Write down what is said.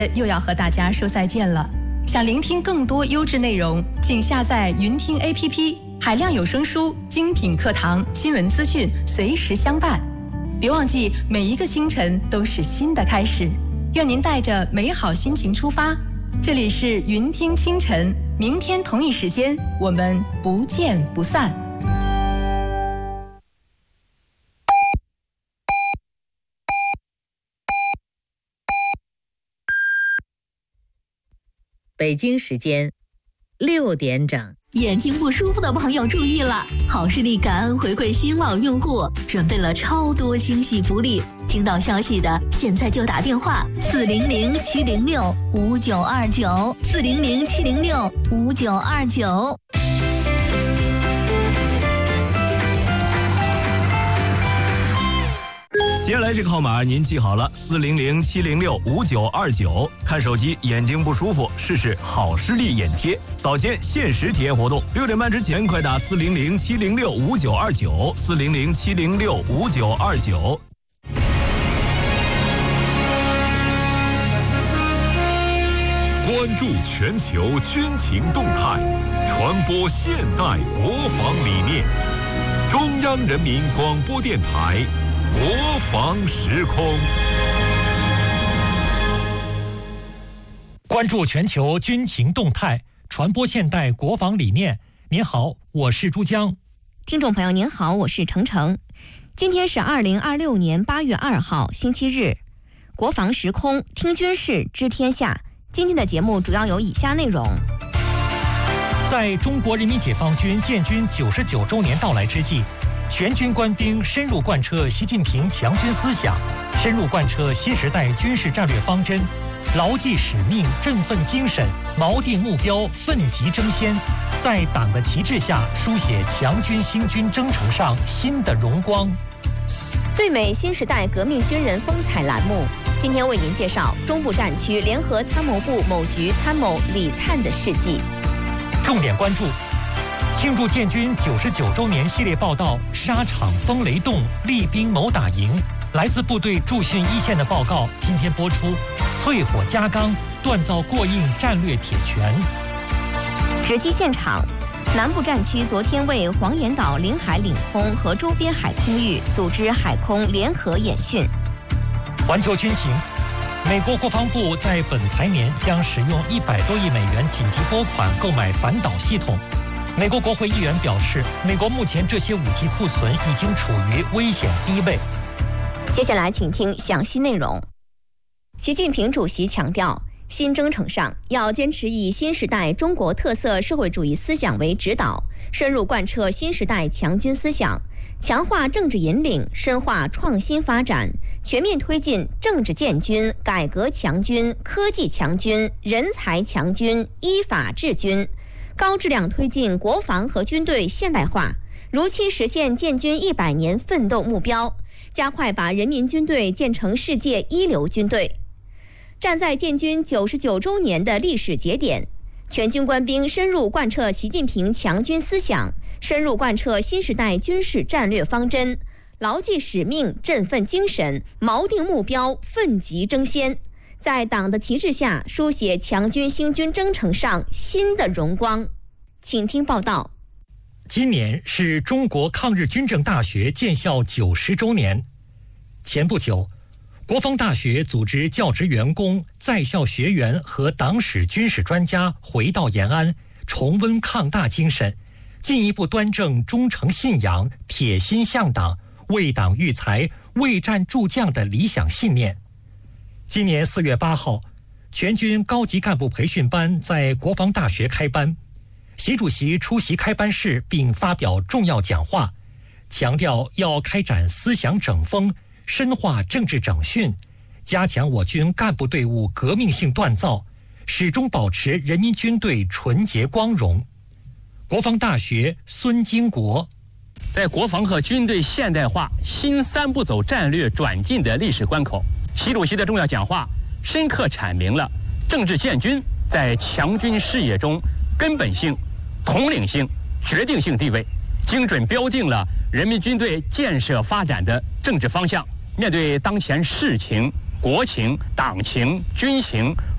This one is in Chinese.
又要和大家说再见了。想聆听更多优质内容，请下载云听 APP， 海量有声书、精品课堂、新闻资讯随时相伴。别忘记，每一个清晨都是新的开始。愿您带着美好心情出发。这里是云听清晨，明天同一时间我们不见不散。 北京时间6点整。 眼睛不舒服的朋友注意了，好视力感恩回馈新老用户，准备了超多惊喜福利。听到消息的，现在就打电话400-706-5929，400-706-5929。 接下来这个号码您记好了，400-706-5929。看手机眼睛不舒服，试试好视力眼贴，早间限时体验活动，6点半之前快打400-706-5929，400-706-5929。 关注全球军情动态，传播现代国防理念。中央人民广播电台国防时空。 关注全球军情动态，传播现代国防理念。您好，我是珠江。 听众朋友您好，我是程程。今天是2026年8月2号星期日，国防时空听军事知天下。今天的节目主要有以下内容。 在中国人民解放军建军99周年到来之际，全军官兵深入贯彻习近平强军思想，深入贯彻新时代军事战略方针，牢记使命，振奋精神，锚定目标，奋楫争先，在党的旗帜下书写强军兴军征程上新的荣光。 最美新时代革命军人风采栏目，今天为您介绍中部战区联合参谋部某局参谋李灿的事迹。 重点关注庆祝建军99周年系列报道，沙场风雷动，厉兵谋打赢。来自部队驻训一线的报告今天播出，淬火加钢，锻造过硬战略铁拳。 直击现场，南部战区昨天为黄岩岛领海领空和周边海空域组织海空联合演训。 环球军情，美国国防部在本财年将使用100多亿美元紧急拨款购买反导系统。美国国会议员表示，美国目前这些武器库存已经处于危险低位。 接下来请听详细内容。习近平主席强调，新征程上要坚持以新时代中国特色社会主义思想为指导，深入贯彻新时代强军思想，强化政治引领，深化创新发展，全面推进政治建军、改革强军、科技强军、人才强军、依法治军，高质量推进国防和军队现代化，如期实现建军100年奋斗目标，加快把人民军队建成世界一流军队。站在建军99周年的历史节点，全军官兵深入贯彻习近平强军思想，深入贯彻新时代军事战略方针，牢记使命，振奋精神，锚定目标，奋楫争先，在党的旗帜下书写强军兴军征程上新的荣光。请听报道。 今年是中国抗日军政大学建校90周年。前不久，国防大学组织教职员工、在校学员和党史军事专家回到延安，重温抗大精神，进一步端正忠诚信仰、铁心向党、为党育才、为战助将的理想信念。今年4月8号，全军高级干部培训班在国防大学开班。习主席出席开班式并发表重要讲话，强调要开展思想整风，深化政治整训，加强我军干部队伍革命性锻造，始终保持人民军队纯洁光荣。国防大学孙经国， 在国防和军队现代化新3步走战略转进的历史关口，习主席的重要讲话深刻阐明了政治建军在强军事业中根本性、统领性、决定性地位，精准标定了人民军队建设发展的政治方向。面对当前世情、国情、党情、军情、